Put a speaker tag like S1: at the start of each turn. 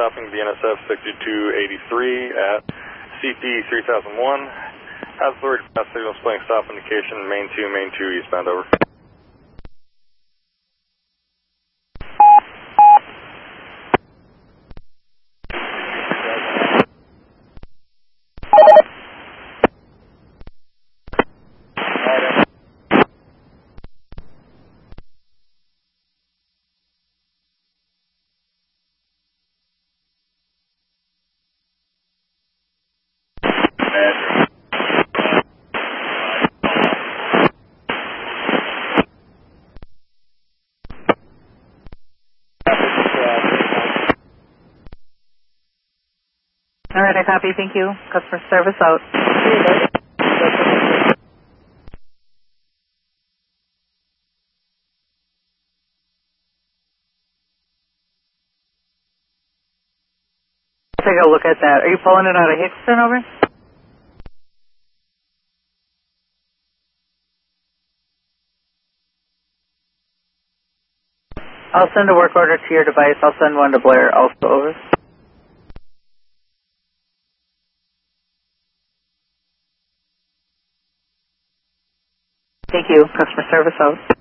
S1: stopping the NSF 6283 at CP 3001. Has authority to pass signal displaying stop indication, main 2 eastbound, over.
S2: All right, I copy. Thank you. Customer service out. Take a look at that. Are you pulling it out of Hickston, over? I'll send a work order to your device. I'll send one to Blair also, over. Thank you. Customer service out.